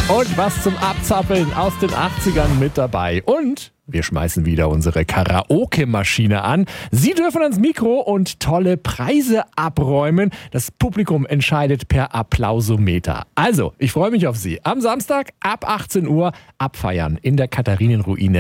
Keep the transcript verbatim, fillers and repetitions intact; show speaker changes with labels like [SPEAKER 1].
[SPEAKER 1] Und was zum Abzappeln aus den achtzigern mit dabei. Und wir schmeißen wieder unsere Karaoke-Maschine an. Sie dürfen ans Mikro und tolle Preise abräumen. Das Publikum entscheidet per Applausometer. Also, ich freue mich auf Sie. Am Samstag ab achtzehn Uhr abfeiern in der Katharinenruine.